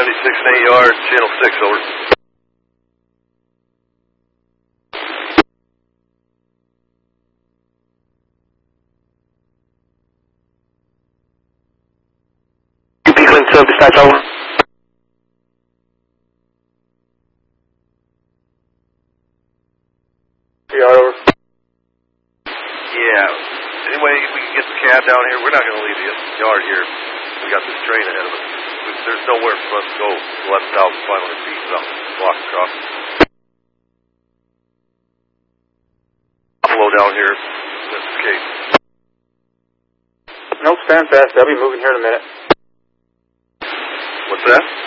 76 and 8 yards, channel 6, over. Beacon to dispatch, over. Over. Yeah. Anyway, we can get the cab down here. We're not going to leave the yard here. We got this train ahead of us. There's nowhere for us to go 11,500 feet without walk across. Buffalo down here. Let's escape. Nope, stand fast. They'll be moving here in a minute. What's that?